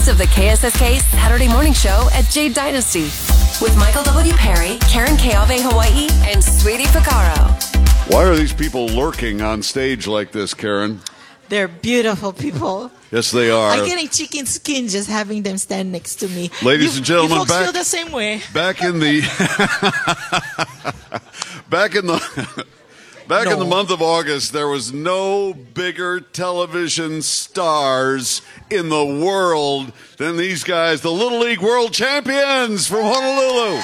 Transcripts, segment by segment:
of the KSSK Saturday Morning Show at Jade Dynasty with Michael W. Perry, Karen Keave Hawaii, and Sweetie Picaro. Why are these people lurking on stage like this, Karen? They're beautiful people. Yes, they are. I'm getting chicken skin just having them stand next to me. Ladies and gentlemen, you folks feel the same way. Back in the back in the month of August, there was no bigger television stars in the world than these guys, the Little League World Champions from Honolulu.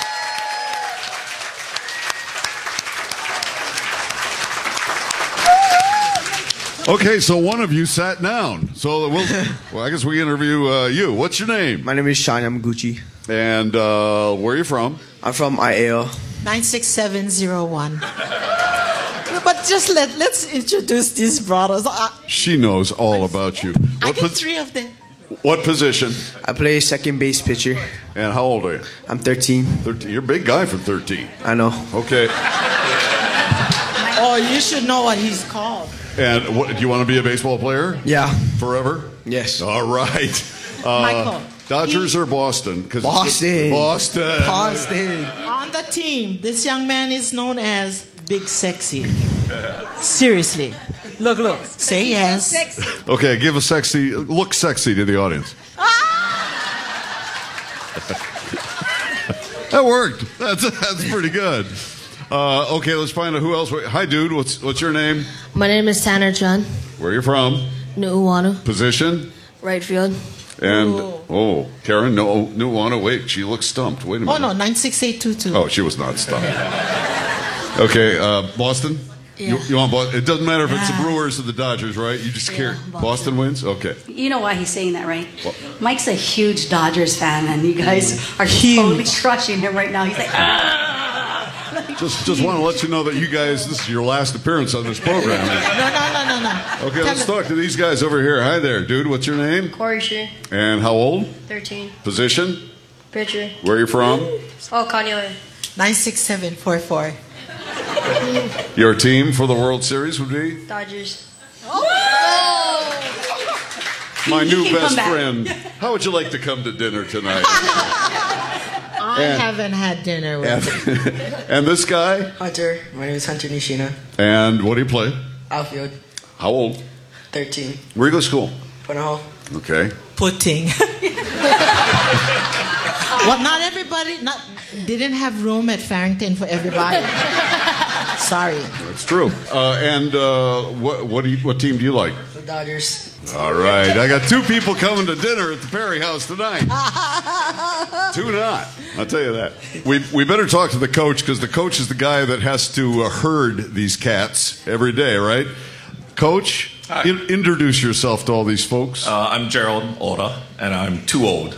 Okay, so one of you sat down. So I guess we interview you. What's your name? My name is Sean Yamaguchi. And where are you from? I'm from IAO. 96701. But just let's introduce these brothers. She knows all about you. I get three of them. What position? I play second base pitcher. And how old are you? I'm 13. 13. You're a big guy for 13. I know. Okay. Oh, you should know what he's called. And what, do you want to be a baseball player? Yeah. Forever? Yes. All right. Michael. Dodgers or Boston? Boston. Boston. On the team, this young man is known as Big Sexy. Seriously. Look. Say yes. Okay, look sexy to the audience. That worked. That's pretty good. Okay, let's find out who else. Hi, dude. What's your name? My name is Tanner Chun. Where are you from? Nu'uanu. Position? Right field. And Karen, Nu'uanu. Wait, she looks stumped. Wait a minute. Oh no, 96822. Oh, she was not stumped. Okay, Boston. Yeah. You want Boston? It doesn't matter if it's the Brewers or the Dodgers, right? You just care. Boston wins. Okay. You know why he's saying that, right? What? Mike's a huge Dodgers fan, and you guys are totally crushing him right now. He's like, Just want to let you know that you guys, this is your last appearance on this program. No. Okay, let's talk to these guys over here. Hi there, dude. What's your name? Corey Shi. And how old? 13. Position? Pitcher. Where are you from? Oh, Kanye. 96744. Your team for the World Series would be? Dodgers. My He new can best come back. friend. How would you like to come to dinner tonight? I haven't had dinner with him. And this guy? Hunter. My name is Hunter Nishina. And what do you play? Outfield. How old? 13. Where do you go to school? Punahou. Okay. Pudding. Well, not everybody didn't have room at Farrington for everybody. Sorry. That's true. And what team do you like? The Dodgers. All right. I got two people coming to dinner at the Perry House tonight. Two not. I'll tell you that. We better talk to the coach because the coach is the guy that has to herd these cats every day, right? Coach, introduce yourself to all these folks. I'm Gerald Oda, and I'm too old.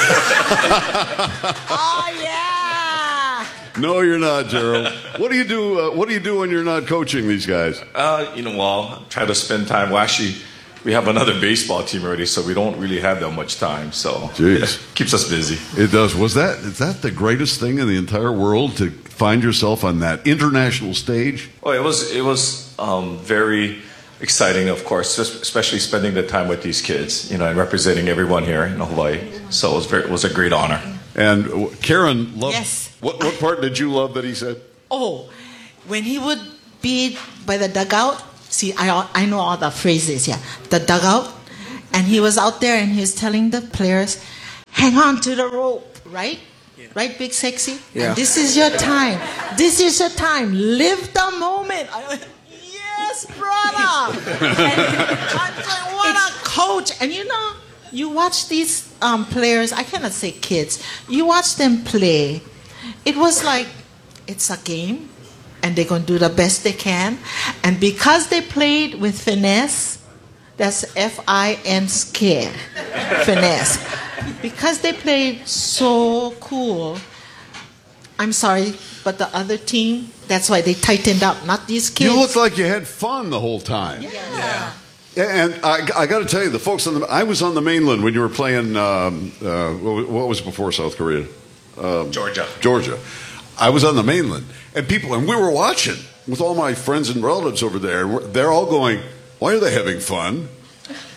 Oh yeah. No, you're not, Gerald. What do you do? What do you do when you're not coaching these guys? Try to spend time. Well, actually, we have another baseball team already, so we don't really have that much time. So Jeez. Keeps us busy. It does. Is that the greatest thing in the entire world to find yourself on that international stage? Oh, it was very exciting, of course, especially spending the time with these kids, and representing everyone here in Hawaii. So it was a great honor. And Karen loved. Yes. What part did you love that he said? Oh, when he would be by the dugout. See, I know all the phrases. Yeah, the dugout, and he was out there and he was telling the players, "Hang on to the rope, right? Yeah. Right, Big Sexy. Yeah. And this is your time. This is your time. Live the moment." Yes, brother. I'm like, what a coach! And you watch these players. I cannot say kids. You watch them play. It was like it's a game. And they're going to do the best they can. And because they played with finesse, that's F-I-N scare, finesse. Because they played so cool, I'm sorry, but the other team, that's why they tightened up, not these kids. You looked like you had fun the whole time. Yeah. And I got to tell you, the folks I was on the mainland when you were playing, what was before South Korea? Georgia. I was on the mainland, and we were watching with all my friends and relatives over there. They're all going, "Why are they having fun?"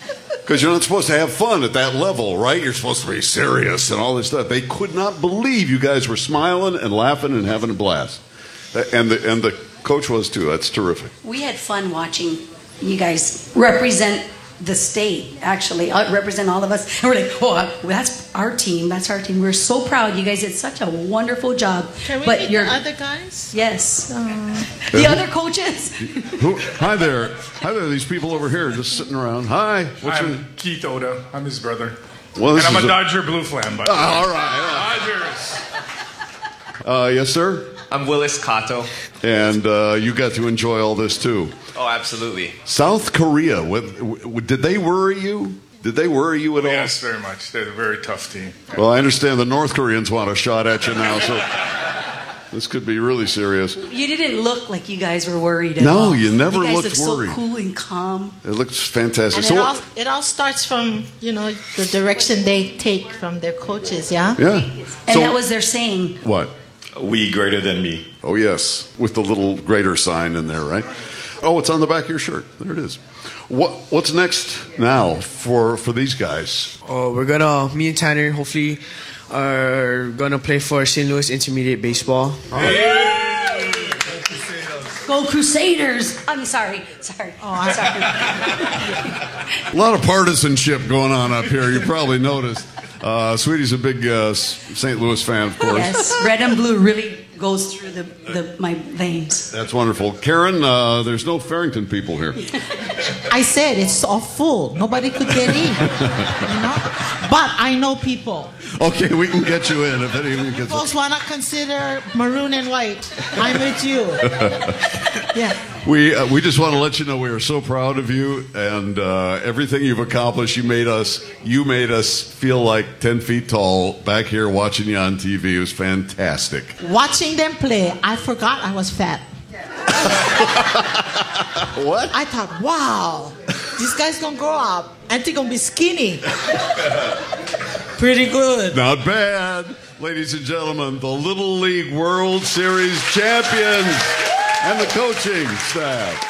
Because you're not supposed to have fun at that level, right? You're supposed to be serious and all this stuff. They could not believe you guys were smiling and laughing and having a blast. And the coach was too. That's terrific. We had fun watching you guys represent the state, actually, represent all of us. And we're like, oh, that's our team. That's our team. We're so proud. You guys did such a wonderful job. Can we but meet the other guys? Yes. The other coaches. Hi there. Hi there. These people over here just sitting around. Hi. I'm Keith Oda. I'm his brother. Well, and I'm a Dodger Blue Flam, by the way. All right. Dodgers. Yes, sir? I'm Willis Kato. And you got to enjoy all this, too. Oh, absolutely. South Korea, did they worry you? Did they worry you at all? Yes, very much. They're a very tough team. Well, I understand the North Koreans want a shot at you now, so this could be really serious. You didn't look like you guys were worried at all. No, you never you guys looked look worried. so cool and calm. It looks fantastic. And it all starts from, the direction they take from their coaches, yeah? Yeah. And that was their saying. What? We greater than me. Oh, yes, with the little greater sign in there, right? Oh, it's on the back of your shirt. There it is. What's next now for these guys? Me and Tanner, hopefully, are gonna play for St. Louis Intermediate Baseball. Go Crusaders! I'm sorry. Oh, I'm sorry. A lot of partisanship going on up here. You probably noticed. Sweetie's a big St. Louis fan, of course. Yes, red and blue really goes through my veins. That's wonderful. Karen, there's no Farrington people here. I said it's all full. Nobody could get in. But I know people. Okay, we can get you in if anyone gets Folks want to consider maroon and white. I'm with you. Yeah. We just want to let you know we are so proud of you and everything you've accomplished. You made us feel like 10 feet tall back here watching you on TV. It was fantastic. Watching them play, I forgot I was fat. What? I thought, wow, this guy's gonna grow up and they're gonna be skinny. Pretty good. Not bad. Ladies and gentlemen, the Little League World Series champions and the coaching staff.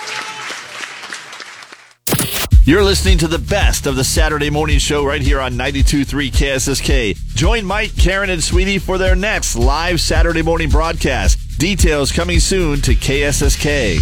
You're listening to the best of the Saturday morning show right here on 92.3 KSSK. Join Mike, Karen, and Sweetie for their next live Saturday morning broadcast. Details coming soon to KSSK.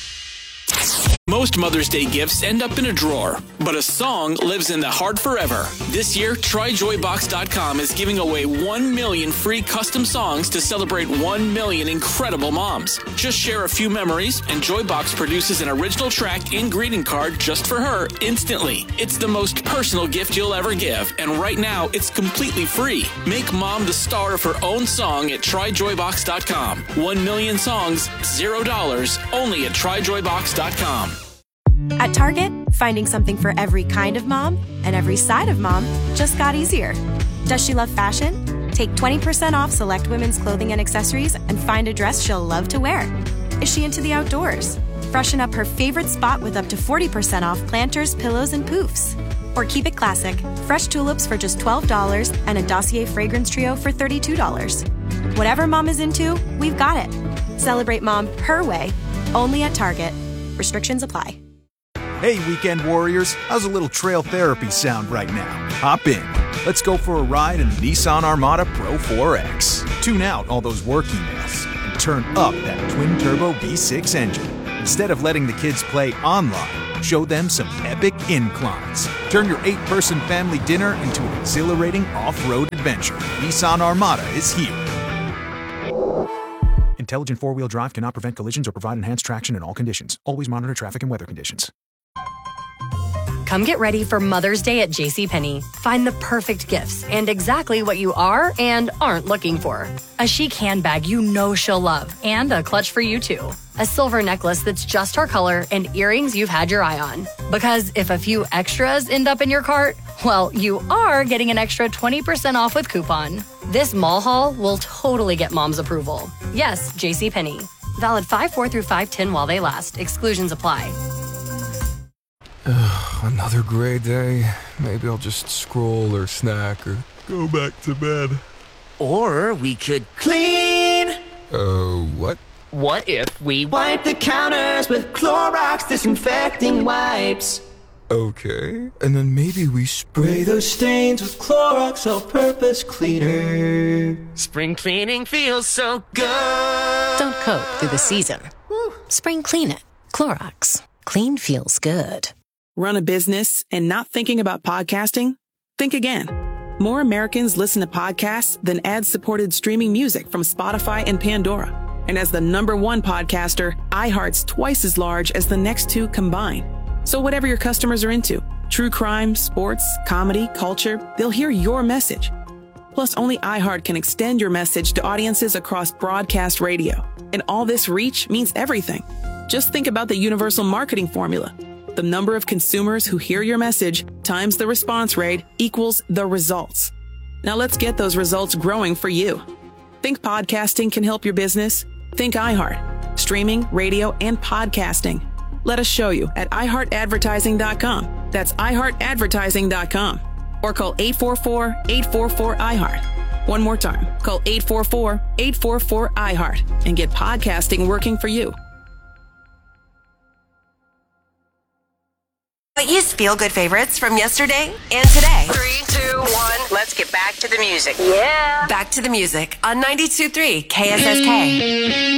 Most Mother's Day gifts end up in a drawer, but a song lives in the heart forever. This year, TryJoyBox.com is giving away 1 million free custom songs to celebrate 1 million incredible moms. Just share a few memories, and Joybox produces an original track and greeting card just for her instantly. It's the most personal gift you'll ever give, and right now, it's completely free. Make mom the star of her own song at TryJoyBox.com. 1 million songs, $0, only at TryJoyBox.com. At Target, finding something for every kind of mom and every side of mom just got easier. Does she love fashion? Take 20% off select women's clothing and accessories and find a dress she'll love to wear. Is she into the outdoors? Freshen up her favorite spot with up to 40% off planters, pillows, and poofs. Or keep it classic, fresh tulips for just $12 and a Dossier fragrance trio for $32. Whatever mom is into, we've got it. Celebrate mom her way, only at Target. Restrictions apply. Hey, weekend warriors, how's a little trail therapy sound right now? Hop in. Let's go for a ride in the Nissan Armada Pro 4X. Tune out all those work emails and turn up that twin-turbo V6 engine. Instead of letting the kids play online, show them some epic inclines. Turn your 8-person family dinner into an exhilarating off-road adventure. Nissan Armada is here. Intelligent four-wheel drive cannot prevent collisions or provide enhanced traction in all conditions. Always monitor traffic and weather conditions. Come get ready for Mother's Day at JCPenney. Find the perfect gifts and exactly what you are and aren't looking for. A chic handbag you know she'll love and a clutch for you too. A silver necklace that's just her color and earrings you've had your eye on. Because if a few extras end up in your cart, well, you are getting an extra 20% off with coupon. This mall haul will totally get mom's approval. Yes, JCPenney. Valid 5/4 through 5/10 while they last. Exclusions apply. Another gray day. Maybe I'll just scroll or snack or go back to bed. Or we could clean. What? What if we wipe the counters with Clorox disinfecting wipes? Okay. And then maybe we spray those stains with Clorox all-purpose cleaner. Spring cleaning feels so good. Don't cope through the season. Spring clean it. Clorox. Clean feels good. Run a business and not thinking about podcasting? Think again. More Americans listen to podcasts than ad-supported streaming music from Spotify and Pandora. And as the #1 podcaster, iHeart's twice as large as the next two combined. So whatever your customers are into, true crime, sports, comedy, culture, they'll hear your message. Plus, only iHeart can extend your message to audiences across broadcast radio. And all this reach means everything. Just think about the universal marketing formula. The number of consumers who hear your message times the response rate equals the results. Now let's get those results growing for you. Think podcasting can help your business? Think iHeart. Streaming, radio, and podcasting. Let us show you at iHeartAdvertising.com. That's iHeartAdvertising.com. Or call 844-844-iHeart. One more time. Call 844-844-iHeart and get podcasting working for you. Hawaii's feel-good favorites from yesterday and today. 3, 2, 1, let's get back to the music. Back to the music on 92.3 KSSK.